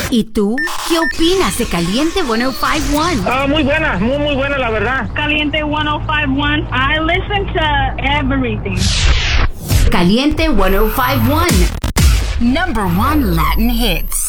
¿Y tú? ¿Qué opinas de Caliente 105.1? Muy buena, muy buena la verdad. Caliente 105.1. I listen to everything. Caliente 105.1. Number 1 Latin hits.